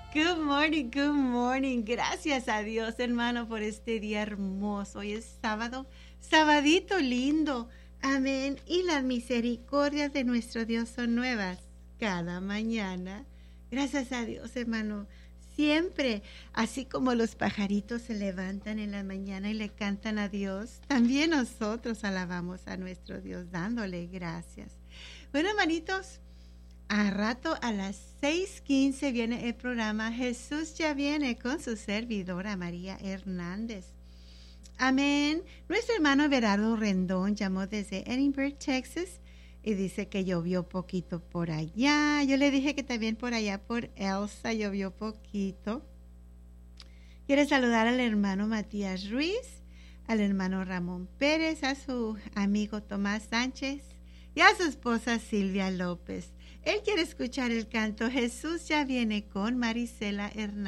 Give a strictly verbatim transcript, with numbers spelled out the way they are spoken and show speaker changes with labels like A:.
A: Good morning, good morning. Gracias a Dios, hermano, por este día hermoso. Hoy es sábado, sabadito lindo. Amén. Y las misericordias de nuestro Dios son nuevas cada mañana. Gracias a Dios, hermano. Siempre, así como los pajaritos se levantan en la mañana y le cantan a Dios, también nosotros alabamos a nuestro Dios dándole gracias. Bueno, hermanitos, a rato a las seis quince viene el programa Jesús ya viene con su servidora María Hernández. Amén. Nuestro hermano Berardo Rendón llamó desde Edinburgh, Texas, y dice que llovió poquito por allá. Yo le dije que también por allá por Elsa llovió poquito. Quiere saludar al hermano Matías Ruiz, al hermano Ramón Pérez, a su amigo Tomás Sánchez y a su esposa Silvia López. Él quiere escuchar el canto Jesús ya viene con Marisela Hernández.